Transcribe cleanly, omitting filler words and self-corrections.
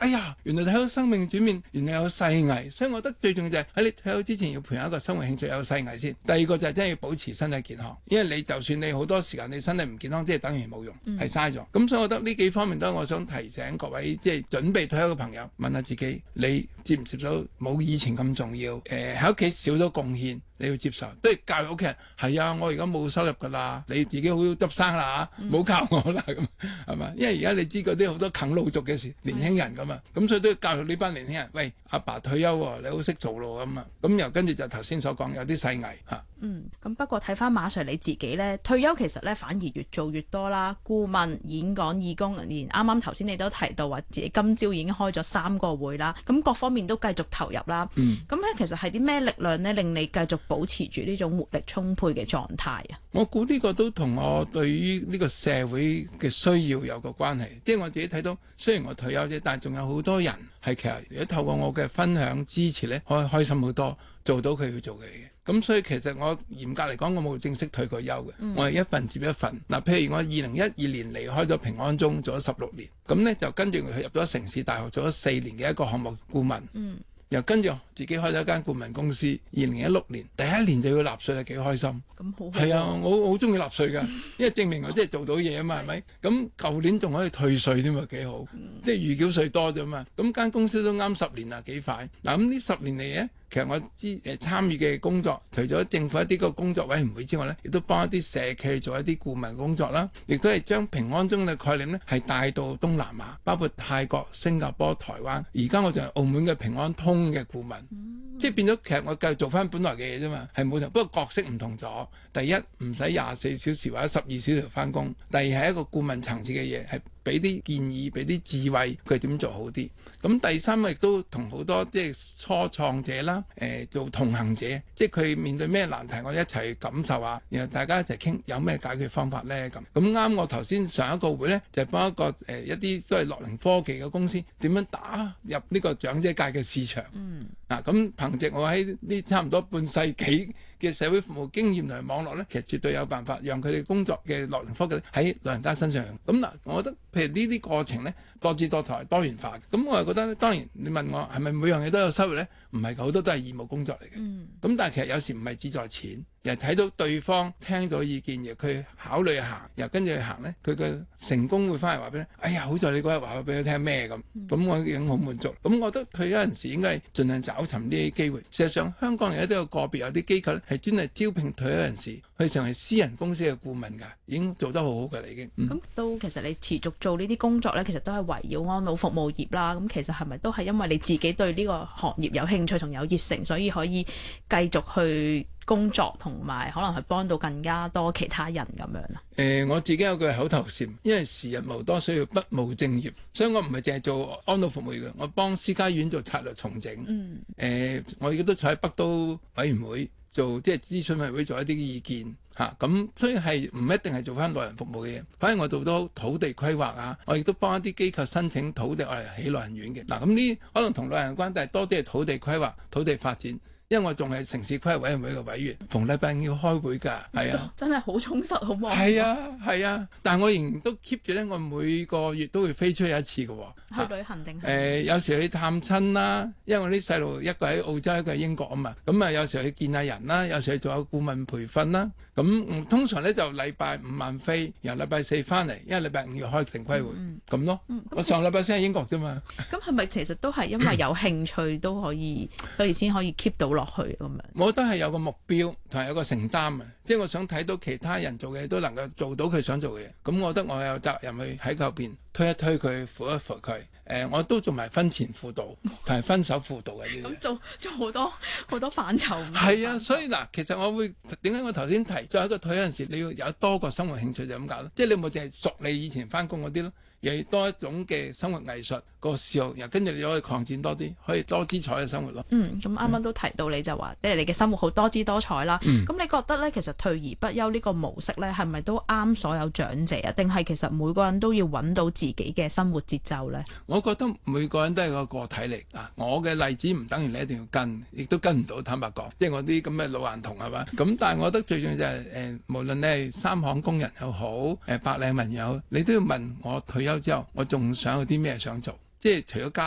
哎呀，原來睇到生命轉變，原來有細藝。所以我覺得最重要就係喺你退休之前要培養一個生活興趣，有細藝先。第二個就係真係要保持身體健康，因為你就算你好多時間你身體唔健康，即係等於冇用，係嘥咗。咁所以我覺得呢幾方面都係我想提醒各位即係準備退休嘅朋友，問下自己，你接唔接受冇以前咁重要？喺屋企少咗貢獻。你要接受，不如教育屋企人係啊！我而家冇收入㗎啦，你自己好執生啦嚇，唔好靠我啦咁，係嘛？因為而家你知嗰啲好多啃老族嘅事，年輕人咁啊，咁所以都要教育呢班年輕人。喂，阿爸退休喎，你好識做咯咁啊，咁又跟住就頭先所講有啲細藝嚇。 咁不過睇翻馬 Sir 你自己咧，退休其實咧反而越做越多啦，顧問、演講、義工，連啱啱頭先你都提到話自己今朝已經開咗3個會啦，咁各方面都繼續投入啦。咁咧其實係啲咩力量咧令你繼續保持住呢種活力充沛嘅狀態啊？ 我估呢個都同我對於呢個社會嘅需要有個關係，即係我自己睇到，雖然我退休啫，但係仲有好多人係其實如果透過我嘅分享支持咧，可以開心好多，做到佢要做嘅嘢。咁所以其實我嚴格嚟講，我冇正式退過休嘅，我係一份接一份。嗱，譬如我2012年離開咗平安鐘做咗16年，咁呢就跟住佢入咗城市大學做咗4年嘅一個項目顧問。又跟住自己開咗一間顧問公司，2016年第1年就要納稅啦，幾開心。 咁好係啊，我好中意納稅㗎，因為證明我真係做到嘢啊嘛，係咪？咁舊年仲可以退稅添啊，幾好。即係預繳稅多咗嘛。咁間公司都啱10年啦，幾快。嗱，咁呢10年嚟咧，其實我參與嘅工作，除咗政府一啲個工作委員會之外咧，亦都幫一啲社企做一啲顧問工作啦，亦都係將平安鐘嘅概念咧係帶到東南亞，包括泰國、新加坡、台灣。而家我就係澳門嘅平安通嘅顧問。即係變咗，其實我繼續做翻本來嘅嘢啫嘛，係冇錯。不過角色唔同咗。第一唔使24小時或者12小時翻工，第二係一個顧問層次嘅嘢，係俾啲建議，俾啲智慧，佢點做好啲。咁第三亦都同好多即係初創者啦，做同行者，即係佢面對咩難題，我一齊感受下，然後大家一齊傾有咩解決方法咧咁。咁啱我頭先上一個會咧，就係幫一個一啲都係樂齡科技嘅公司點樣打入呢個長者界嘅市場。嗱，咁憑藉我喺呢差唔多半世紀嘅社會服務經驗同埋網絡咧，其實絕對有辦法讓佢哋工作嘅樂齡科技喺老人家身上。咁嗱，我覺得譬如呢啲過程咧，多姿多彩、多元化。咁我係覺得咧，當然你問我係咪每樣嘢都有收入咧？唔係，好多都係義務工作嚟嘅。咁但係其實有時唔係只在錢，又睇到對方聽到意見，然後佢考慮行，又跟住去行咧，佢嘅成功會翻嚟話俾你。哎呀，好在你嗰日話俾佢聽咩咁，咁我已經好滿足。咁我覺得佢有陣時應該係盡量找尋呢啲機會。事實上，香港而家都有個別有啲機構咧，係專係招聘退休人士去成為私人公司嘅顧問㗎，已經做得好好㗎啦，已經。 咁都其實你持續做呢啲工作咧，其實都係圍繞安老服務業啦。咁其實係咪都係因為你自己對呢個行業有興趣同有熱誠，所以可以繼續去工作，同埋可能係幫到更加多其他人咁樣啊？ 我自己有句口頭禪，因為時日無多，需要不務正業，所以我唔係淨係做安老服務嘅，我幫私家院做策略重整。我亦都坐喺北都委員會做即係諮詢委員會做一啲意見嚇，咁所以係唔一定係做翻老人服務嘅嘢，反而我做到土地規劃啊，我亦都幫一啲機構申請土地嚟起老人院嘅。嗱，咁呢可能同老人有關，但係多啲係土地規劃、土地發展。因為我仲係城市規劃委員會嘅委員，逢禮拜要開會㗎，係啊， 真係好充實，好忙。 係啊，但係我仍然都 keep 住咧，我每個月都會飛出去一次嘅喎。 去旅行定係？ 有時去探親啦，因為我啲細路一個喺澳洲，一個喺英國啊嘛，咁啊有時去見下人啦，有時去做下顧問培訓啦。咁通常咧就禮拜5晚飛，由禮拜4翻嚟，因為禮拜5要開城規會咁咯。我上禮拜先喺英國啫嘛。咁係咪其實都係因為有興趣都可以，所以先可以 keep 到落去咁樣？ 我覺得係有個目標同埋有個承擔啊，即係我想睇到其他人做嘅嘢都能夠做到佢想做嘅嘢。咁我覺得我有責任去喺後邊推一推佢，扶一扶佢。我都做埋婚前輔導同埋分手輔導嘅呢啲。咁做好多範疇。係啊，所以嗱，其實我會點解我頭先提，作為一個退休人士，你要有多個生活興趣就咁解咯。即係你冇淨係熟你以前翻工嗰啲咯，又要多一種嘅生活藝術個嗜好，然後跟住你可以擴展多啲，可以多姿彩嘅生活咯。 咁啱啱都提到你就話，即係你嘅生活好多姿多彩啦。咁你覺得咧，其實退而不休呢個模式咧，係咪都啱所有長者啊？定係其實每個人都要揾到自己嘅生活節奏咧？ 我覺得每個人都係個體嚟啊！我嘅例子唔等於你一定要跟，亦都跟唔到。坦白講，即係我啲咁嘅老頑童係嘛。咁但係我覺得最重要就係無論你係三行工人又好，白領民又好，你都要問我退休之後，我仲想有啲咩想做？即係除咗家